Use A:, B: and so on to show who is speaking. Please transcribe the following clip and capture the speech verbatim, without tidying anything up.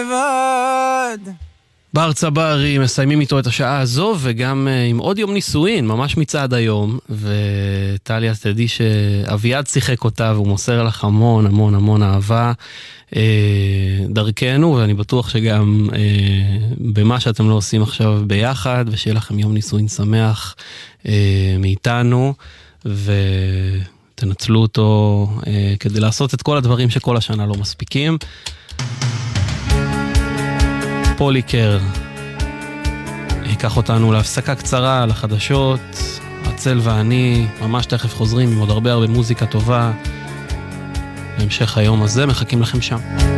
A: בר צברי, מסיימים איתו את השעה הזו, וגם עם עוד יום נישואין, ממש מצעד היום, וטליה, תדעי שאביעד שיחק אותה, והוא מוסר לך המון המון המון אהבה דרכנו, ואני בטוח שגם במה שאתם לא עושים עכשיו ביחד, ושיהיה לכם יום נישואין שמח מאיתנו, ותנצלו אותו כדי לעשות את כל הדברים שכל השנה לא מספיקים. פוליקר ייקח אותנו להפסקה קצרה לחדשות, הצל ואני ממש תכף חוזרים עם עוד הרבה הרבה מוזיקה טובה. בהמשך היום הזה מחכים לכם שם.